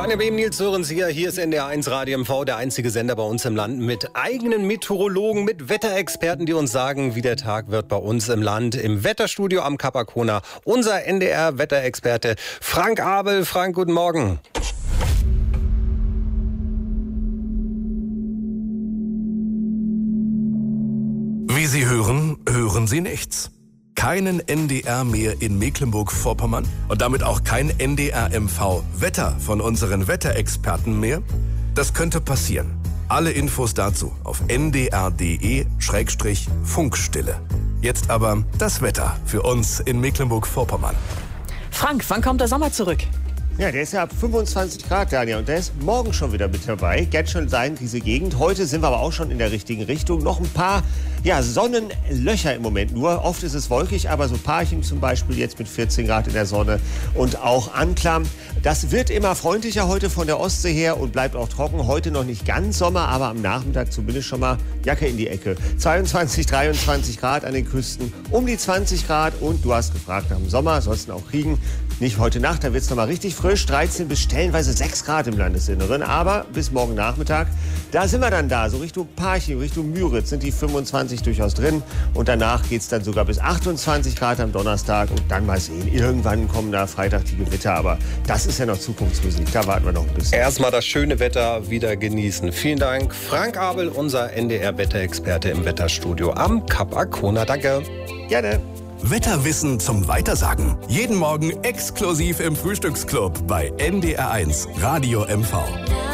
Tanja Behm, Nils Sörensen hier ist NDR1 Radio MV, der einzige Sender bei uns im Land mit eigenen Meteorologen, mit Wetterexperten, die uns sagen, wie der Tag wird bei uns im Land. Im Wetterstudio am Kap Arkona unser NDR-Wetterexperte Frank Abel. Frank, guten Morgen. Wie Sie hören, hören Sie nichts. Keinen NDR mehr in Mecklenburg-Vorpommern und damit auch kein NDR-MV-Wetter von unseren Wetterexperten mehr? Das könnte passieren. Alle Infos dazu auf ndr.de/Funkstille. Jetzt aber das Wetter für uns in Mecklenburg-Vorpommern. Frank, wann kommt der Sommer zurück? Ja, der ist ja ab 25 Grad, Daniel, und der ist morgen schon wieder mit dabei. Ganz schön sein, diese Gegend. Heute sind wir aber auch schon in der richtigen Richtung. Noch ein paar Sonnenlöcher im Moment nur. Oft ist es wolkig, aber so Parchim zum Beispiel jetzt mit 14 Grad in der Sonne und auch Anklam. Das wird immer freundlicher heute von der Ostsee her und bleibt auch trocken. Heute noch nicht ganz Sommer, aber am Nachmittag zumindest schon mal Jacke in die Ecke. 22, 23 Grad an den Küsten, um die 20 Grad. Und du hast gefragt nach dem Sommer, sollst du auch kriegen. Nicht heute Nacht, da wird es nochmal richtig frisch. 13 bis stellenweise 6 Grad im Landesinneren. Aber bis morgen Nachmittag, da sind wir dann da. So Richtung Parchim, Richtung Müritz sind die 25 durchaus drin. Und danach geht es dann sogar bis 28 Grad am Donnerstag. Und dann mal sehen, irgendwann kommen da Freitag die Gewitter. Aber das ist ja noch Zukunftsmusik. Da warten wir noch ein bisschen. Erstmal das schöne Wetter wieder genießen. Vielen Dank, Frank Abel, unser NDR-Wetterexperte im Wetterstudio am Kap Arkona. Danke. Gerne. Wetterwissen zum Weitersagen. Jeden Morgen exklusiv im Frühstücksclub bei NDR1 Radio MV.